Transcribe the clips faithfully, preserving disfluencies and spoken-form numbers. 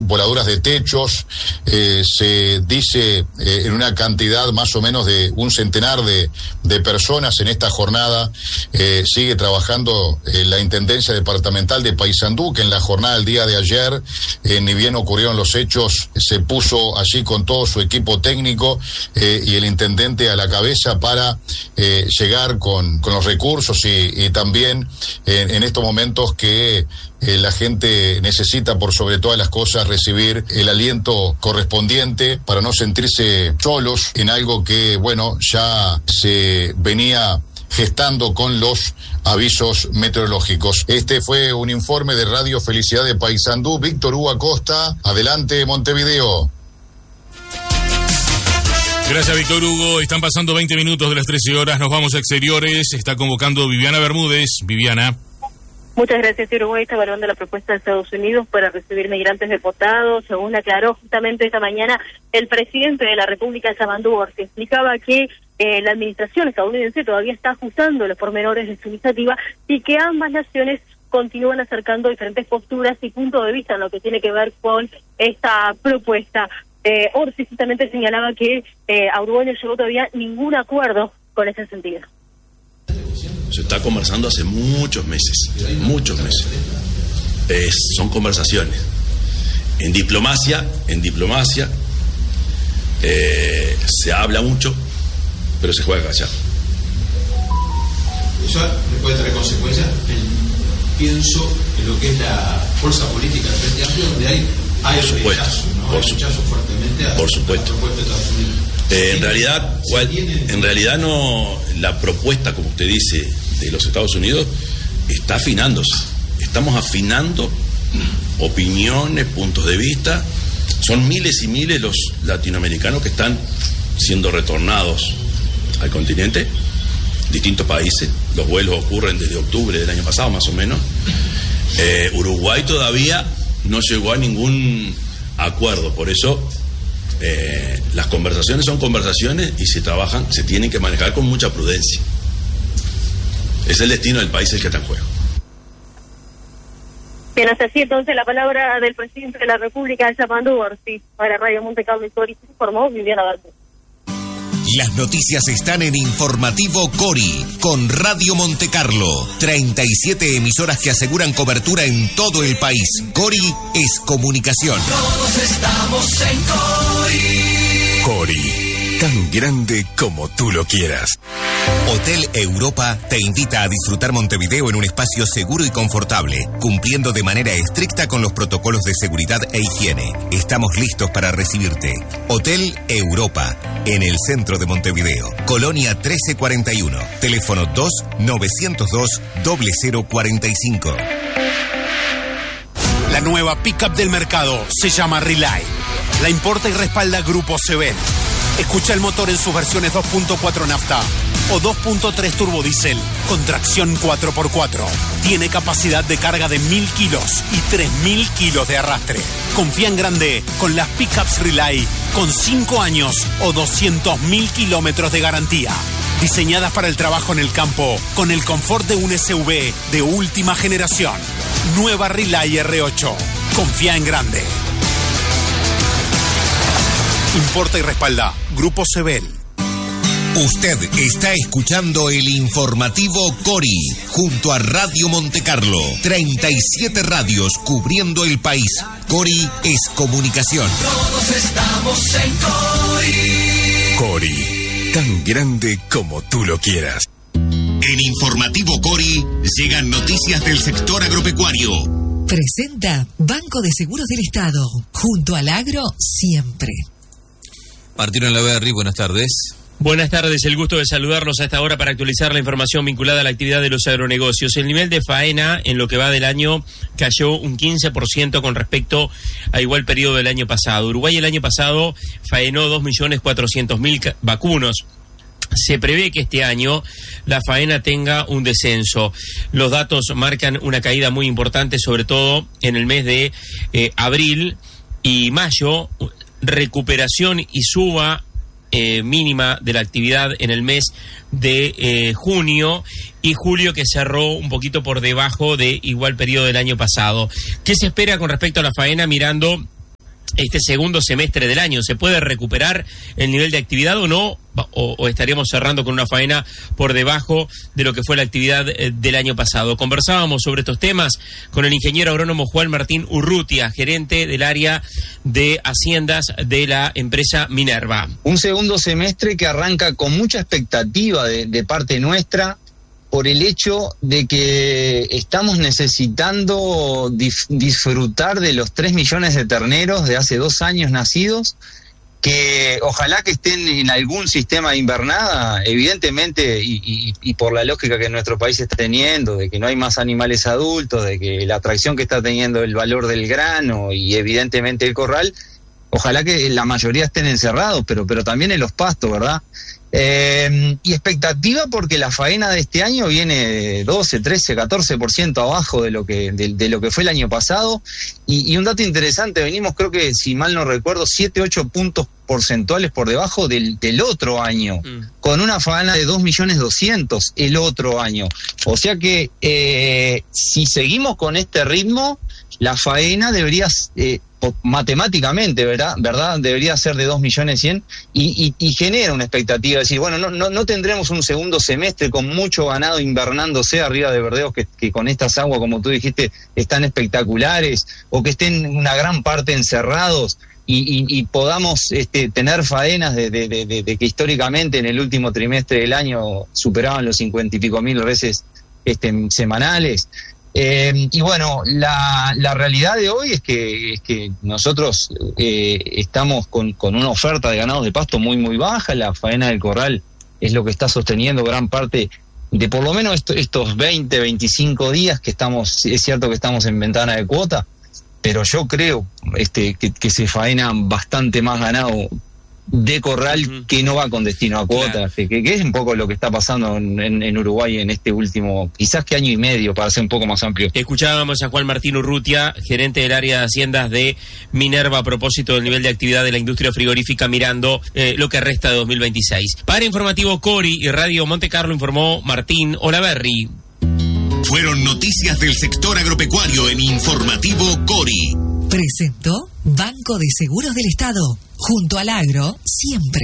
voladuras de techos, eh, se dice eh, en una cantidad más o menos de un centenar de, de personas en esta jornada. Eh, sigue trabajando eh, la Intendencia Departamental de Paysandú, que en la jornada del día de ayer, eh, ni bien ocurrieron los hechos, se puso allí con todo su equipo técnico eh, y el intendente a la cabeza para eh, llegar con, con los recursos y, y también eh, en estos momentos que Eh, la gente necesita por sobre todas las cosas recibir el aliento correspondiente para no sentirse solos en algo que, bueno, ya se venía gestando con los avisos meteorológicos. Este fue un informe de Radio Felicidad de Paysandú. Víctor Hugo Acosta, adelante Montevideo. Gracias, Víctor Hugo. Están pasando veinte minutos de las trece horas. Nos vamos a exteriores. Está convocando Viviana Bermúdez. Viviana. Muchas gracias. Uruguay está evaluando la propuesta de Estados Unidos para recibir migrantes deportados. Según aclaró justamente esta mañana el presidente de la República, Samandú Orsi, explicaba que eh, la administración estadounidense todavía está ajustando los pormenores de su iniciativa y que ambas naciones continúan acercando diferentes posturas y puntos de vista en lo que tiene que ver con esta propuesta. Eh, Orsi justamente señalaba que eh, a Uruguay no llegó todavía ningún acuerdo con ese sentido. Se está conversando hace muchos meses, muchos meses. Eh, son conversaciones. En diplomacia, en diplomacia, eh, se habla mucho, pero se juega callado. ¿Eso le puede traer consecuencias? Pienso en lo que es la fuerza política del Frente Amplio, donde hay, hay rechazo, ¿no? Por, hay rechazo fuertemente a, por supuesto. a la propuesta de Estados Unidos. Eh, en realidad, cual, en realidad no, la propuesta, como usted dice, de los Estados Unidos está afinándose. Estamos afinando opiniones, puntos de vista. Son miles y miles los latinoamericanos que están siendo retornados al continente, distintos países. Los vuelos ocurren desde octubre del año pasado, más o menos. Eh, Uruguay todavía no llegó a ningún acuerdo, por eso Eh, las conversaciones son conversaciones y se trabajan, se tienen que manejar con mucha prudencia. Es el destino del país el que está en juego. Bien, hasta así entonces la palabra del presidente de la República, Samandú Orsi, para Radio Monte Carlo y Cori, informó Viviana Bermúdez. Las noticias están en Informativo Cori, con Radio Monte Carlo. treinta y siete emisoras que aseguran cobertura en todo el país. Cori es comunicación. Todos estamos en Cori. Cori, tan grande como tú lo quieras. Hotel Europa te invita a disfrutar Montevideo en un espacio seguro y confortable, cumpliendo de manera estricta con los protocolos de seguridad e higiene. Estamos listos para recibirte. Hotel Europa, en el centro de Montevideo. Colonia trece cuarenta y uno. Teléfono dos nueve cero dos cero cero cuatro cinco. La nueva pickup del mercado se llama Relay. La importa y respalda Grupo Sebel. Escucha el motor en sus versiones dos punto cuatro nafta o dos punto tres turbodiesel con tracción cuatro por cuatro. Tiene capacidad de carga de mil kilos y tres mil kilos de arrastre. Confía en grande con las pickups Relay con cinco años o doscientos mil kilómetros de garantía. Diseñadas para el trabajo en el campo con el confort de un S U V de última generación. Nueva Relay R ocho. Confía en grande. Importa y respalda Grupo Sebel. Usted está escuchando el informativo Cori, junto a Radio Monte Carlo. treinta y siete radios cubriendo el país. Cori es comunicación. Todos estamos en Cori. Cori, tan grande como tú lo quieras. En Informativo Cori llegan noticias del sector agropecuario. Presenta Banco de Seguros del Estado, junto al agro siempre. Martín Olaverri, buenas tardes. Buenas tardes, el gusto de saludarlos a esta hora para actualizar la información vinculada a la actividad de los agronegocios. El nivel de faena en lo que va del año cayó un quince por ciento con respecto a igual periodo del año pasado. Uruguay el año pasado faenó dos millones cuatrocientos mil vacunos. Se prevé que este año la faena tenga un descenso. Los datos marcan una caída muy importante, sobre todo en el mes de eh, abril y mayo, recuperación y suba eh, mínima de la actividad en el mes de eh, junio y julio, que cerró un poquito por debajo de igual periodo del año pasado. ¿Qué se espera con respecto a la faena mirando este segundo semestre del año. ¿Se puede recuperar el nivel de actividad o no? O, o estaríamos cerrando con una faena por debajo de lo que fue la actividad eh, del año pasado. Conversábamos sobre estos temas con el ingeniero agrónomo Juan Martín Urrutia, gerente del área de Haciendas de la empresa Minerva. Un segundo semestre que arranca con mucha expectativa de, de parte nuestra, por el hecho de que estamos necesitando dif- disfrutar de los tres millones de terneros de hace dos años nacidos, que ojalá que estén en algún sistema de invernada, evidentemente, y, y, y por la lógica que nuestro país está teniendo, de que no hay más animales adultos, de que la atracción que está teniendo el valor del grano y evidentemente el corral, ojalá que la mayoría estén encerrados, pero, pero también en los pastos, ¿verdad? Eh, y expectativa porque la faena de este año viene doce, trece, catorce por ciento abajo de lo que de, de lo que fue el año pasado, y, y un dato interesante, venimos, creo que si mal no recuerdo, siete, ocho puntos porcentuales por debajo del, del otro año, mm. con una faena de dos millones doscientos el otro año. O sea que eh, si seguimos con este ritmo, la faena debería, eh, matemáticamente, ¿verdad? ¿verdad? Debería ser de dos millones cien y, y, y genera una expectativa de decir, bueno, no, no, no tendremos un segundo semestre con mucho ganado invernándose arriba de verdeos que, que con estas aguas, como tú dijiste, están espectaculares, o que estén una gran parte encerrados y, y, y podamos este, tener faenas de, de, de, de, de que históricamente en el último trimestre del año superaban los cincuenta y pico mil veces este, semanales. Eh, y bueno, la, la realidad de hoy es que, es que nosotros eh, estamos con, con una oferta de ganados de pasto muy muy baja. La faena del corral es lo que está sosteniendo gran parte de por lo menos esto, estos veinte, veinticinco días que estamos, es cierto que estamos en ventana de cuota, pero yo creo este, que, que se faena bastante más ganado de corral uh-huh. que no va con destino a cuota, claro. que, que es un poco lo que está pasando en, en, en Uruguay en este último, quizás que año y medio, para ser un poco más amplio. Escuchábamos a Juan Martín Urrutia, gerente del área de Haciendas de Minerva, a propósito del nivel de actividad de la industria frigorífica mirando eh, lo que resta de dos mil veintiséis. Para Informativo Cori y Radio Monte Carlo informó Martín Olaverri. Fueron noticias del sector agropecuario en Informativo Cori. Presentó Banco de Seguros del Estado. Junto al agro, siempre.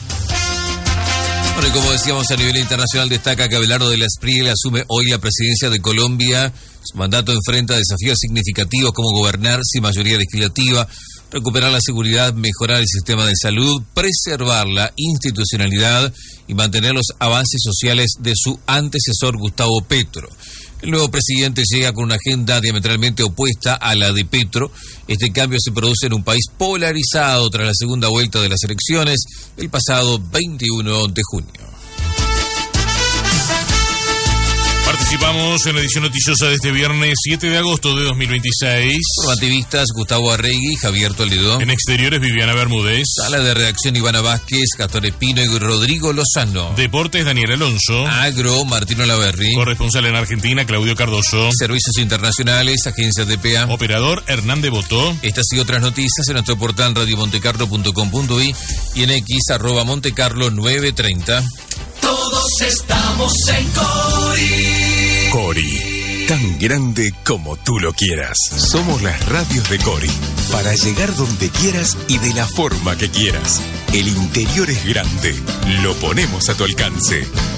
Bueno, y como decíamos, a nivel internacional destaca que Abelardo de la Espriella asume hoy la presidencia de Colombia. Su mandato enfrenta desafíos significativos como gobernar sin mayoría legislativa, recuperar la seguridad, mejorar el sistema de salud, preservar la institucionalidad y mantener los avances sociales de su antecesor Gustavo Petro. El nuevo presidente llega con una agenda diametralmente opuesta a la de Petro. Este cambio se produce en un país polarizado tras la segunda vuelta de las elecciones el pasado veintiuno de junio. Participamos en la edición noticiosa de este viernes siete de agosto de dos mil veintiséis. Formativistas Gustavo Arregui, Javier Toledo. En exteriores Viviana Bermúdez. Sala de redacción Ivana Vázquez, Castor Espino y Rodrigo Lozano. Deportes Daniel Alonso. Agro Martín Olaverri. Corresponsal en Argentina Claudio Cardoso. Servicios internacionales Agencia T P A. Operador Hernández Botó. Estas y otras noticias en nuestro portal radio montecarlo punto com punto i y en X arroba montecarlo nueve treinta. Todos estamos en Cori. Cori, tan grande como tú lo quieras. Somos las radios de Cori, para llegar donde quieras y de la forma que quieras. El interior es grande, lo ponemos a tu alcance.